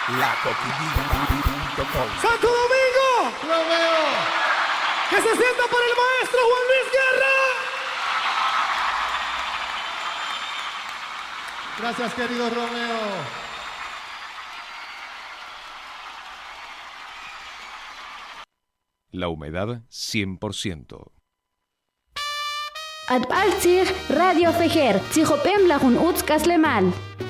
lacoquinita.com. ¡Santo Domingo! ¡Romeo! ¡Que se sienta por el maestro Juan Luis Guerra! Gracias, querido Romeo. La humedad 100%. Atbaltzig Radio Fejer, Tzijopem Lajun Utzkaslemal.